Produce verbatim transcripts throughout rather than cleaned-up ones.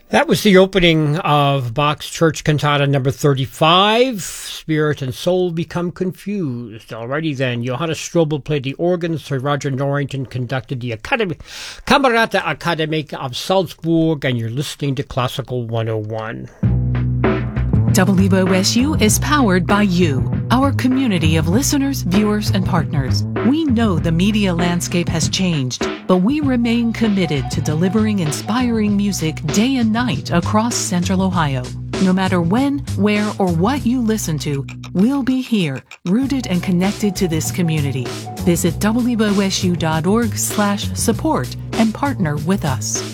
That was the opening of Bach's Church Cantata number thirty-five, Spirit and Soul Become Confused. Alrighty then, Johannes Strobel played the organ, Sir Roger Norrington conducted the Academy, Camerata Academic of Salzburg, and you're listening to Classical one oh one. W O S U is powered by you, our community of listeners, viewers, and partners. We know the media landscape has changed, but we remain committed to delivering inspiring music day and night across Central Ohio. No matter when, where, or what you listen to, we'll be here, rooted and connected to this community. Visit W O S U dot org slash support and partner with us.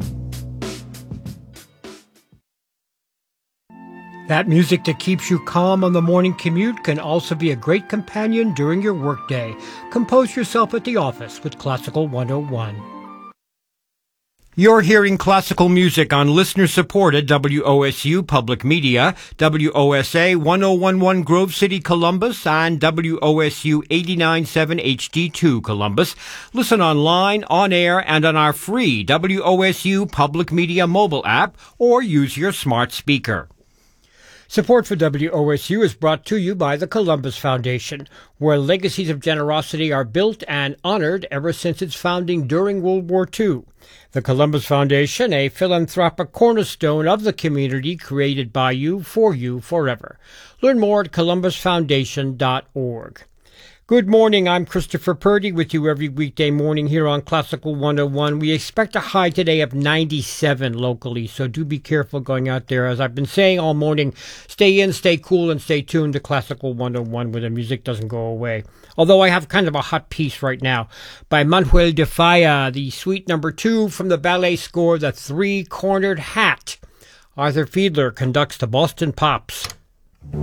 That music that keeps you calm on the morning commute can also be a great companion during your workday. Compose yourself at the office with Classical one oh one. You're hearing classical music on listener-supported W O S U Public Media, W O S A ten eleven Grove City, Columbus, and W O S U eighty-nine point seven H D two Columbus. Listen online, on air, and on our free W O S U Public Media mobile app, or use your smart speaker. Support for W O S U is brought to you by the Columbus Foundation, where legacies of generosity are built and honored ever since its founding during World War Two. The Columbus Foundation, a philanthropic cornerstone of the community created by you, for you, forever. Learn more at columbus foundation dot org. Good morning, I'm Christopher Purdy with you every weekday morning here on Classical one oh one. We expect a high today of ninety-seven locally, so do be careful going out there. As I've been saying all morning, stay in, stay cool, and stay tuned to Classical one oh one where the music doesn't go away. Although I have kind of a hot piece right now by Manuel de Falla, the suite number two from the ballet score, The Three-Cornered Hat. Arthur Fiedler conducts the Boston Pops.